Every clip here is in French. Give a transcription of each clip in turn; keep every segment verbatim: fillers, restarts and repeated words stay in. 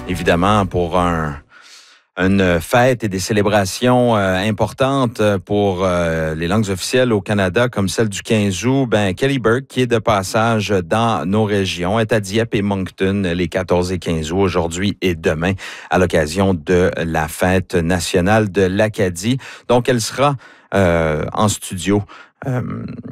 évidemment, pour un... une fête et des célébrations euh, importantes pour euh, les langues officielles au Canada, comme celle du quinze août. Ben, Kelly Burke, qui est de passage dans nos régions, est à Dieppe et Moncton les quatorze et quinze août, aujourd'hui et demain, à l'occasion de la fête nationale de l'Acadie. Donc, elle sera euh, en studio Euh,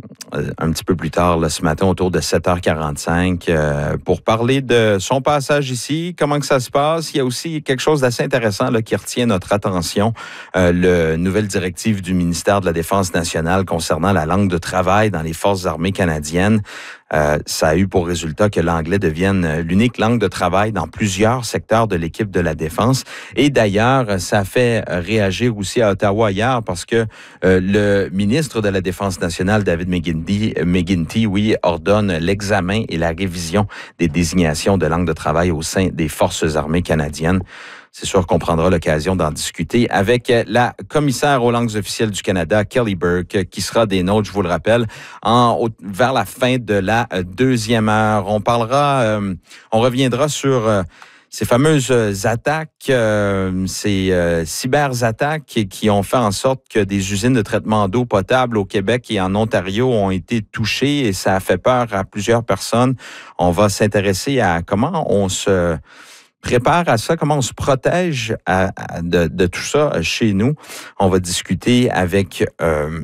un petit peu plus tard là, ce matin, autour de sept heures quarante-cinq, euh, pour parler de son passage ici, comment que ça se passe. Il y a aussi quelque chose d'assez intéressant là, qui retient notre attention, euh, la nouvelle directive du ministère de la Défense nationale concernant la langue de travail dans les Forces armées canadiennes. Euh, ça a eu pour résultat que l'anglais devienne l'unique langue de travail dans plusieurs secteurs de l'équipe de la Défense. Et d'ailleurs, ça a fait réagir aussi à Ottawa hier parce que euh, le ministre de la Défense nationale, David McGuinty, McGuinty, oui, ordonne l'examen et la révision des désignations de langue de travail au sein des Forces armées canadiennes. C'est sûr qu'on prendra l'occasion d'en discuter avec la commissaire aux langues officielles du Canada, Kelly Burke, qui sera des nôtres, je vous le rappelle, en, au, vers la fin de la deuxième heure. On parlera, euh, on reviendra sur euh, ces fameuses attaques, euh, ces euh, cyberattaques qui ont fait en sorte que des usines de traitement d'eau potable au Québec et en Ontario ont été touchées et ça a fait peur à plusieurs personnes. On va s'intéresser à comment on se prépare à ça, comment on se protège à, à, de, de tout ça chez nous. On va discuter avec euh,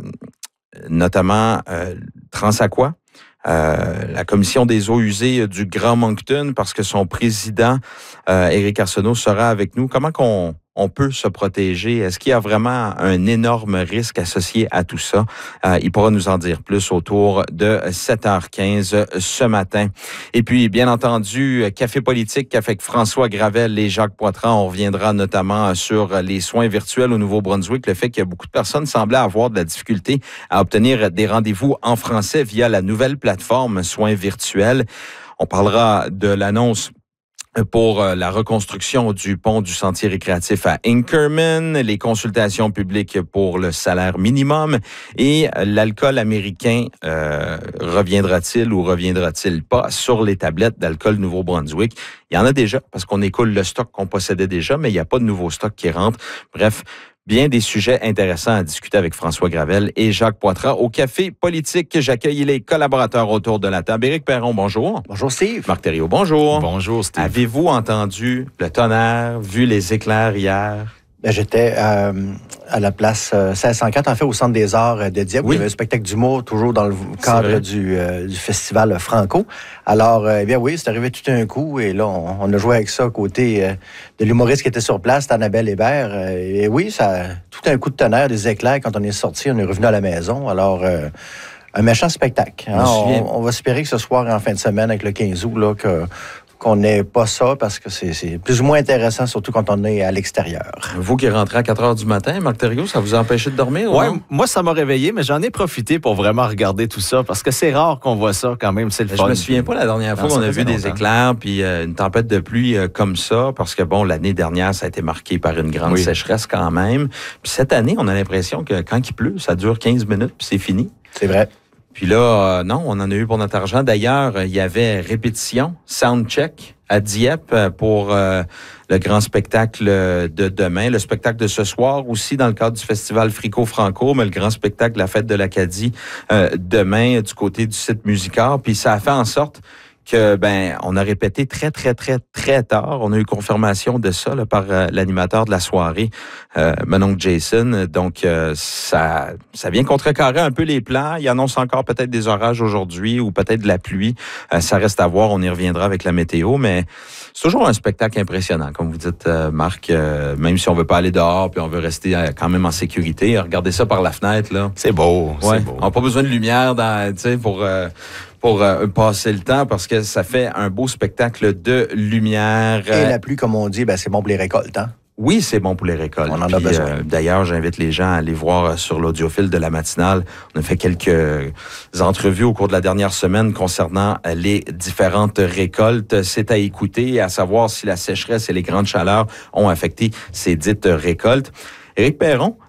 notamment euh, Transaqua, euh, la commission des eaux usées du Grand Moncton, parce que son président, euh, Éric Arsenault, sera avec nous. Comment qu'on on peut se protéger? Est-ce qu'il y a vraiment un énorme risque associé à tout ça? Euh, il pourra nous en dire plus autour de sept heures quinze ce matin. Et puis, bien entendu, Café politique avec François Gravel et Jacques Poitras. On reviendra notamment sur les soins virtuels au Nouveau-Brunswick, le fait qu'il y a beaucoup de personnes semblaient avoir de la difficulté à obtenir des rendez-vous en français via la nouvelle plateforme Soins virtuels. On parlera de l'annonce pour la reconstruction du pont du sentier récréatif à Inkerman, les consultations publiques pour le salaire minimum et l'alcool américain, euh, reviendra-t-il ou reviendra-t-il pas sur les tablettes d'alcool Nouveau-Brunswick? Il y en a déjà parce qu'on écoule le stock qu'on possédait déjà, mais il n'y a pas de nouveau stock qui rentre. Bref, bien des sujets intéressants à discuter avec François Gravel et Jacques Poitras. Au Café politique, j'accueille les collaborateurs autour de la table. Éric Perron, bonjour. Bonjour, Steve. Marc Thériault, bonjour. Bonjour, Steve. Avez-vous entendu le tonnerre, vu les éclairs hier? Ben, j'étais euh, à la place euh, cinq cent quatre, en fait, au Centre des Arts de Dieppe. Oui. Il y avait un spectacle d'humour, toujours dans le cadre du, euh, du festival Franco. Alors, euh, eh bien oui, c'est arrivé tout d'un coup. Et là, on, on a joué avec ça à côté euh, de l'humoriste qui était sur place, Annabelle Hébert. Euh, et oui, ça, tout un coup de tonnerre, des éclairs. Quand on est sorti, on est revenu à la maison. Alors, euh, un méchant spectacle. Hein? On, on va espérer que ce soir, en fin de semaine, avec le quinze août, là, que... qu'on n'ait pas ça, parce que c'est, c'est plus ou moins intéressant, surtout quand on est à l'extérieur. Vous qui rentrez à quatre heures du matin, Marc Thériault, ça vous a empêché de dormir? Oui, moi, ça m'a réveillé, mais j'en ai profité pour vraiment regarder tout ça, parce que c'est rare qu'on voit ça quand même, c'est le fun. Je me souviens pas la dernière fois qu'on a vu des éclairs, puis euh, une tempête de pluie euh, comme ça, parce que, bon, l'année dernière, ça a été marqué par une grande oui. sécheresse quand même. Puis cette année, on a l'impression que quand il pleut, ça dure quinze minutes, puis c'est fini. C'est vrai. Puis là, euh, non, on en a eu pour notre argent. D'ailleurs, il y avait répétition, soundcheck à Dieppe pour euh, le grand spectacle de demain. Le spectacle de ce soir aussi dans le cadre du festival Frico-Franco, mais le grand spectacle de la fête de l'Acadie euh, demain du côté du site Musicard. Puis ça a fait en sorte que, ben, on a répété très, très, très, très tard. On a eu confirmation de ça là, par euh, l'animateur de la soirée, euh, mon oncle Jason. Donc, euh, ça, ça vient contrecarrer un peu les plans. Il annonce encore peut-être des orages aujourd'hui ou peut-être de la pluie. Euh, ça reste à voir. On y reviendra avec la météo, mais c'est toujours un spectacle impressionnant, comme vous dites, euh, Marc. Euh, même si on veut pas aller dehors puis on veut rester euh, quand même en sécurité, regardez ça par la fenêtre, là. C'est beau, ouais. c'est beau. On n'a pas besoin de lumière dans, tu sais, pour... Euh, pour euh, passer le temps, parce que ça fait un beau spectacle de lumière. Et la pluie, comme on dit, ben, c'est bon pour les récoltes, hein? Oui, c'est bon pour les récoltes. On en Puis, a besoin. Euh, d'ailleurs, j'invite les gens à aller voir sur l'audiophile de la matinale. On a fait quelques entrevues au cours de la dernière semaine concernant les différentes récoltes. C'est à écouter, à savoir si la sécheresse et les grandes chaleurs ont affecté ces dites récoltes. Éric Perron,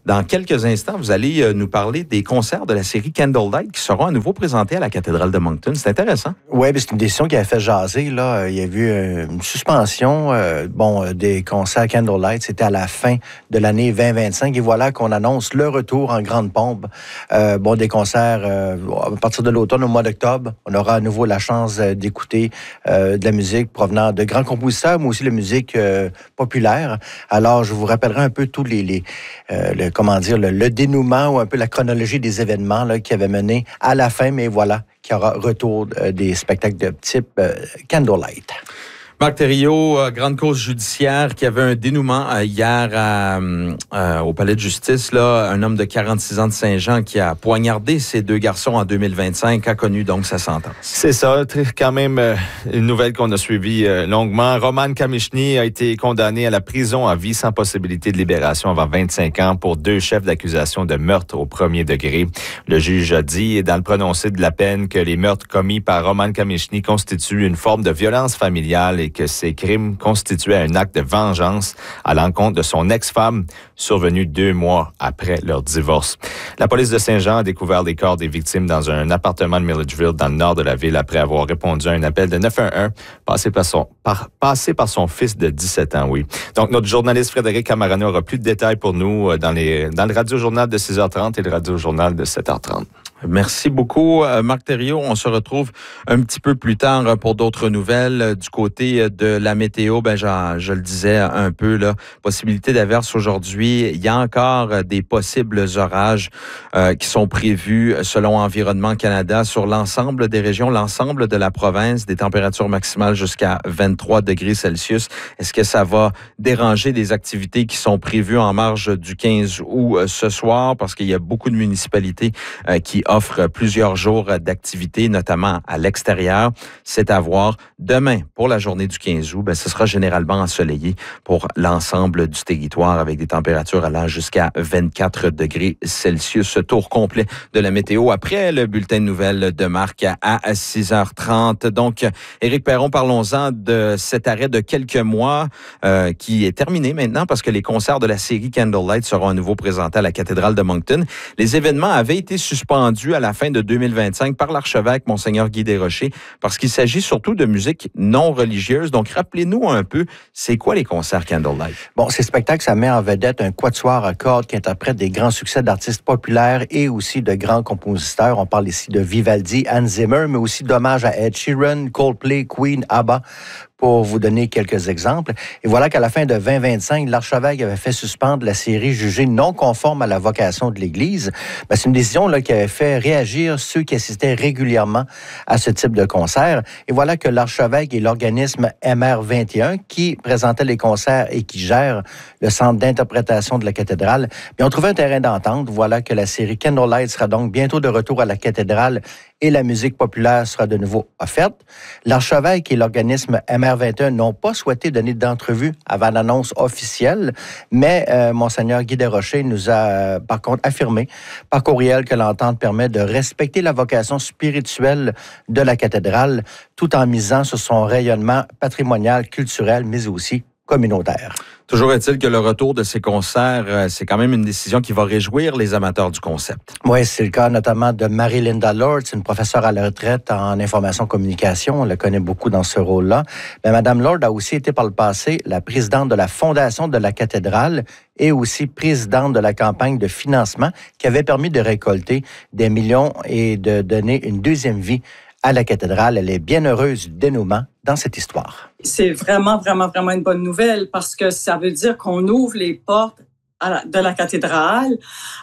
Dans quelques instants, vous allez euh, nous parler des concerts de la série Candlelight qui seront à nouveau présentés à la cathédrale de Moncton. C'est intéressant. Oui, c'est une décision qui a fait jaser. Là. Il y a eu une suspension euh, bon, des concerts Candlelight. C'était à la fin de l'année vingt vingt-cinq. Et voilà qu'on annonce le retour en grande pompe. Euh, bon, des concerts euh, à partir de l'automne, au mois d'octobre. On aura à nouveau la chance d'écouter euh, de la musique provenant de grands compositeurs, mais aussi de la musique euh, populaire. Alors, je vous rappellerai un peu tous les, les euh, le, comment dire, le, le dénouement ou un peu la chronologie des événements là, qui avaient mené à la fin, mais voilà, qu'il y aura retour euh, des spectacles de type euh, Candlelight. Marc Thériault, euh, grande cause judiciaire qui avait un dénouement euh, hier à, euh, au palais de justice. Là, un homme de quarante-six ans de Saint-Jean qui a poignardé ses deux garçons en deux mille vingt-cinq a connu donc sa sentence. C'est ça, quand même euh, une nouvelle qu'on a suivie euh, longuement. Roman Kamichny a été condamné à la prison à vie sans possibilité de libération avant vingt-cinq ans pour deux chefs d'accusation de meurtre au premier degré. Le juge a dit dans le prononcé de la peine que les meurtres commis par Roman Kamichny constituent une forme de violence familiale et que ces crimes constituaient un acte de vengeance à l'encontre de son ex-femme, survenu deux mois après leur divorce. La police de Saint-Jean a découvert les corps des victimes dans un appartement de Milledgeville, dans le nord de la ville, après avoir répondu à un appel de neuf un un passé par son, par, passé par son fils de dix-sept ans, oui. Donc, notre journaliste Frédéric Camarano aura plus de détails pour nous dans, les, dans le radio-journal de six heures trente et le radio-journal de sept heures trente. Merci beaucoup, Marc Thériault. On se retrouve un petit peu plus tard pour d'autres nouvelles. Du côté de la météo, ben, je, je le disais un peu, là, possibilité d'averse aujourd'hui. Il y a encore des possibles orages euh, qui sont prévus selon Environnement Canada sur l'ensemble des régions, l'ensemble de la province, des températures maximales jusqu'à vingt-trois degrés Celsius. Est-ce que ça va déranger des activités qui sont prévues en marge du quinze août ce soir? Parce qu'il y a beaucoup de municipalités euh, qui offre plusieurs jours d'activité, notamment à l'extérieur. C'est à voir. Demain, pour la journée du quinze août, ben, ce sera généralement ensoleillé pour l'ensemble du territoire avec des températures allant jusqu'à vingt-quatre degrés Celsius. Tour complet de la météo après le bulletin de nouvelles de Marc à six heures trente. Donc, Éric Perron, parlons-en de cet arrêt de quelques mois euh, qui est terminé maintenant parce que les concerts de la série Candlelight seront à nouveau présentés à la cathédrale de Moncton. Les événements avaient été suspendus à la fin de deux mille vingt-cinq par l'archevêque Monseigneur Guy Desrochers parce qu'il s'agit surtout de musique non religieuse. Donc, rappelez-nous un peu, c'est quoi les concerts Candlelight? Bon, ces spectacles, ça met en vedette un quatuor à cordes qui interprète des grands succès d'artistes populaires et aussi de grands compositeurs. On parle ici de Vivaldi, Hans Zimmer, mais aussi d'hommage à Ed Sheeran, Coldplay, Queen, ABBA, pour vous donner quelques exemples. Et voilà qu'à la fin de vingt vingt-cinq, l'archevêque avait fait suspendre la série jugée non conforme à la vocation de l'Église. Ben, c'est une décision là, qui avait fait réagir ceux qui assistaient régulièrement à ce type de concert. Et voilà que l'archevêque et l'organisme M R vingt et un, qui présentait les concerts et qui gère le centre d'interprétation de la cathédrale, bien, ont trouvé un terrain d'entente. Voilà que la série Candlelight sera donc bientôt de retour à la cathédrale et la musique populaire sera de nouveau offerte. L'archevêque et l'organisme M R vingt et un n'ont pas souhaité donner d'entrevue avant l'annonce officielle, mais euh, Monseigneur Guy Desrochers nous a euh, par contre affirmé par courriel que l'entente permet de respecter la vocation spirituelle de la cathédrale tout en misant sur son rayonnement patrimonial, culturel, mais aussi communautaire. Toujours est-il que le retour de ces concerts, c'est quand même une décision qui va réjouir les amateurs du concept. Oui, c'est le cas notamment de Marie-Linda Lord, une professeure à la retraite en information-communication. On la connaît beaucoup dans ce rôle-là. Mais Madame Lord a aussi été par le passé la présidente de la Fondation de la cathédrale et aussi présidente de la campagne de financement qui avait permis de récolter des millions et de donner une deuxième vie à la cathédrale. Elle est bien heureuse du dénouement dans cette histoire. C'est vraiment, vraiment, vraiment une bonne nouvelle parce que ça veut dire qu'on ouvre les portes à la, de la cathédrale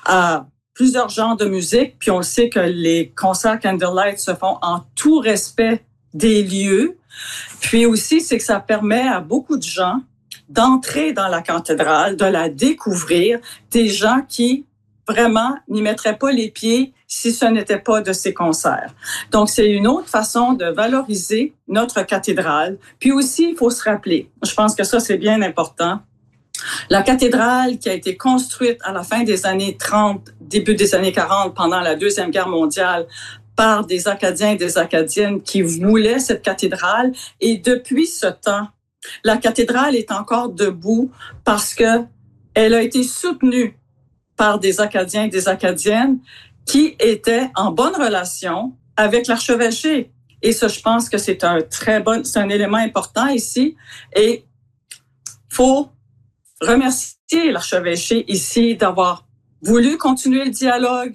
à plusieurs genres de musique. Puis on le sait que les concerts Candlelight se font en tout respect des lieux. Puis aussi, c'est que ça permet à beaucoup de gens d'entrer dans la cathédrale, de la découvrir, des gens qui vraiment n'y mettraient pas les pieds si ce n'était pas de ces concerts. Donc, c'est une autre façon de valoriser notre cathédrale. Puis aussi, il faut se rappeler, je pense que ça, c'est bien important, la cathédrale qui a été construite à la fin des années trente, début des années quarante, pendant la Deuxième Guerre mondiale, par des Acadiens et des Acadiennes qui voulaient cette cathédrale. Et depuis ce temps, la cathédrale est encore debout parce que elle a été soutenue par des Acadiens et des Acadiennes qui étaient en bonne relation avec l'archevêché. Et ça, je pense que c'est un très bon, c'est un élément important ici. Et faut remercier l'archevêché ici d'avoir voulu continuer le dialogue.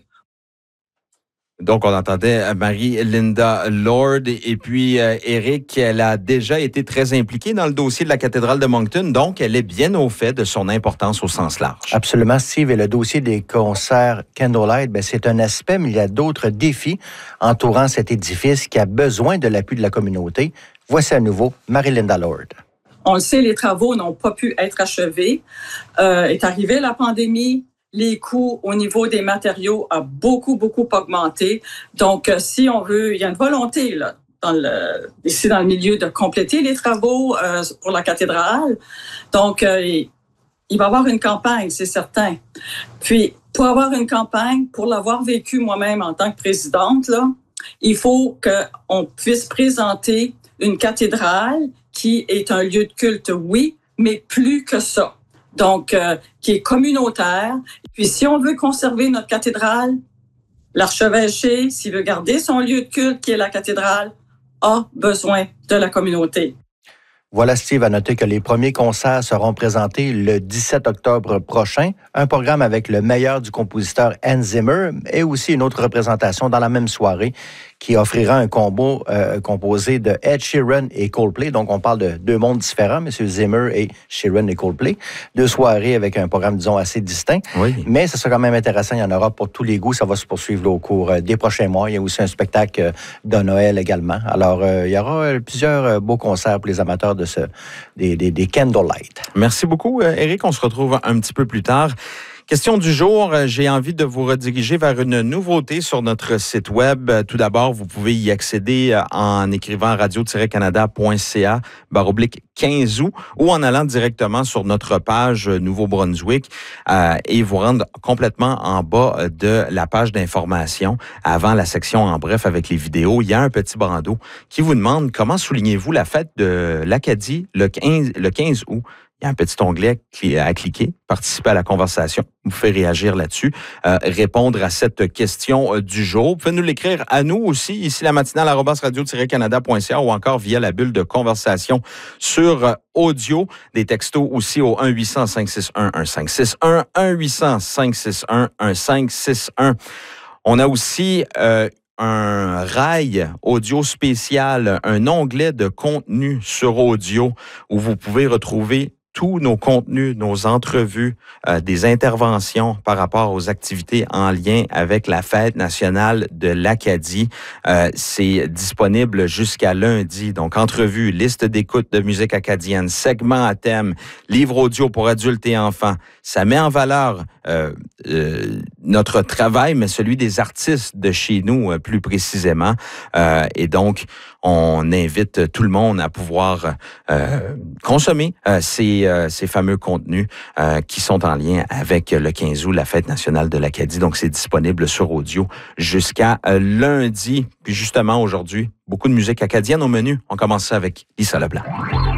Donc, on entendait Marie-Linda Lord et puis euh, Éric, elle a déjà été très impliquée dans le dossier de la cathédrale de Moncton, donc elle est bien au fait de son importance au sens large. Absolument, Steve. Et le dossier des concerts Candlelight, bien, c'est un aspect, mais il y a d'autres défis entourant cet édifice qui a besoin de l'appui de la communauté. Voici à nouveau Marie-Linda Lord. On le sait, les travaux n'ont pas pu être achevés. Euh, est arrivée la pandémie. Les coûts au niveau des matériaux ont beaucoup, beaucoup augmenté. Donc, euh, si on veut, il y a une volonté là, dans le, ici dans le milieu de compléter les travaux euh, pour la cathédrale. Donc, euh, il, il va y avoir une campagne, c'est certain. Puis, pour avoir une campagne, pour l'avoir vécu moi-même en tant que présidente, là, il faut qu'on puisse présenter une cathédrale qui est un lieu de culte, oui, mais plus que ça. Donc, euh, qui est communautaire. Puis, si on veut conserver notre cathédrale, l'archevêché, s'il veut garder son lieu de culte, qui est la cathédrale, a besoin de la communauté. Voilà, Steve, à noter que les premiers concerts seront présentés le dix-sept octobre prochain. Un programme avec le meilleur du compositeur Hans Zimmer et aussi une autre représentation dans la même soirée qui offrira un combo euh, composé de Ed Sheeran et Coldplay. Donc, on parle de deux mondes différents, M. Zimmer et Sheeran et Coldplay. Deux soirées avec un programme, disons, assez distinct. Oui. Mais ça sera quand même intéressant. Il y en aura pour tous les goûts. Ça va se poursuivre là, au cours des prochains mois. Il y a aussi un spectacle de Noël également. Alors, euh, il y aura plusieurs beaux concerts pour les amateurs de ce, des, des, des Candlelight. Merci beaucoup, Éric. On se retrouve un petit peu plus tard. Question du jour, j'ai envie de vous rediriger vers une nouveauté sur notre site web. Tout d'abord, vous pouvez y accéder en écrivant radio tiret canada point c a barre oblique quinze août ou en allant directement sur notre page Nouveau-Brunswick euh, et vous rendre complètement en bas de la page d'information avant la section en bref avec les vidéos. Il y a un petit bandeau qui vous demande comment soulignez-vous la fête de l'Acadie le quinze, le quinze août. Il y a un petit onglet à cliquer, participer à la conversation, vous fait réagir là-dessus, euh, répondre à cette question euh, du jour. Vous pouvez nous l'écrire à nous aussi, ici la matinale arobase radio tiret canada point c a ou encore via la bulle de conversation sur euh, audio. Des textos aussi au un huit cents cinq six un un cinq six un, un huit cents cinq six un un cinq six un. On a aussi euh, un rail audio spécial, un onglet de contenu sur audio où vous pouvez retrouver tous nos contenus, nos entrevues, euh, des interventions par rapport aux activités en lien avec la fête nationale de l'Acadie. Euh, c'est disponible jusqu'à lundi. Donc, entrevues, liste d'écoute de musique acadienne, segments à thème, livre audio pour adultes et enfants. Ça met en valeur euh, euh, notre travail, mais celui des artistes de chez nous, euh, plus précisément. Euh, et donc, on invite tout le monde à pouvoir euh, consommer euh, ces, euh, ces fameux contenus euh, qui sont en lien avec le quinze août, la fête nationale de l'Acadie. Donc, c'est disponible sur audio jusqu'à euh, lundi. Puis justement, aujourd'hui, beaucoup de musique acadienne au menu. On commence ça avec Lisa Leblanc.